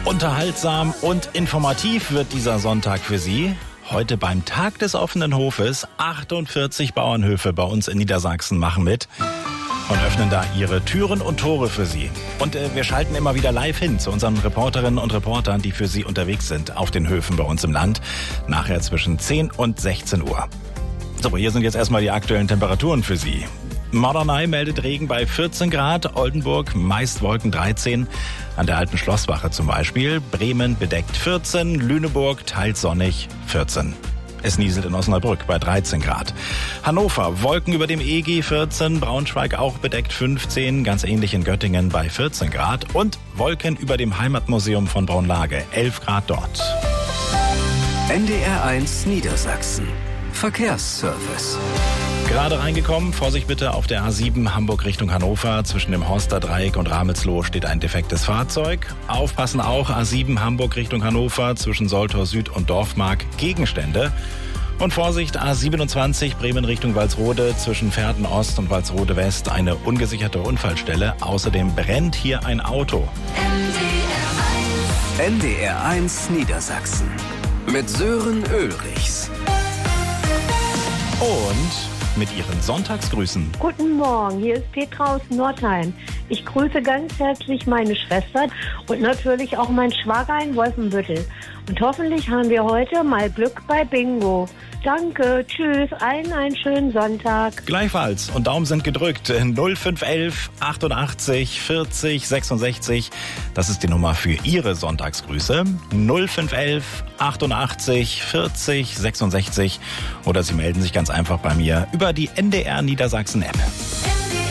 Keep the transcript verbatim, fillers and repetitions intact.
Unterhaltsam und informativ wird dieser Sonntag für Sie. Heute beim Tag des offenen Hofes. achtundvierzig Bauernhöfe bei uns in Niedersachsen machen mit und öffnen da ihre Türen und Tore für Sie. Und äh, wir schalten immer wieder live hin zu unseren Reporterinnen und Reportern, die für Sie unterwegs sind auf den Höfen bei uns im Land. Nachher zwischen zehn und sechzehn Uhr. So, hier sind jetzt erstmal die aktuellen Temperaturen für Sie. Norderney meldet Regen bei vierzehn Grad, Oldenburg meist Wolken dreizehn, an der alten Schlosswache zum Beispiel, Bremen bedeckt vierzehn, Lüneburg teils sonnig vierzehn. Es nieselt in Osnabrück bei dreizehn Grad. Hannover, Wolken über dem E G vierzehn, Braunschweig auch bedeckt fünfzehn, ganz ähnlich in Göttingen bei vierzehn Grad und Wolken über dem Heimatmuseum von Braunlage, elf Grad dort. N D R eins Niedersachsen. Verkehrsservice. Gerade reingekommen, Vorsicht bitte auf der A sieben Hamburg Richtung Hannover. Zwischen dem Horster Dreieck und Ramelsloh steht ein defektes Fahrzeug. Aufpassen auch, A sieben Hamburg Richtung Hannover, zwischen Soltau Süd und Dorfmark Gegenstände. Und Vorsicht, A siebenundzwanzig Bremen Richtung Walsrode, zwischen Verden Ost und Walsrode West eine ungesicherte Unfallstelle. Außerdem brennt hier ein Auto. N D R eins Niedersachsen mit Sören Ulrichs. Und mit ihren Sonntagsgrüßen. Guten Morgen, hier ist Petra aus Nordheim. Ich grüße ganz herzlich meine Schwester und natürlich auch meinen Schwager in Wolfenbüttel. Und hoffentlich haben wir heute mal Glück bei Bingo. Danke, tschüss, allen einen schönen Sonntag. Gleichfalls und Daumen sind gedrückt. null fünf elf achtundachtzig vierzig sechsundsechzig. Das ist die Nummer für Ihre Sonntagsgrüße. null fünf elf achtundachtzig vierzig sechsundsechzig. Oder Sie melden sich ganz einfach bei mir über die N D R Niedersachsen App.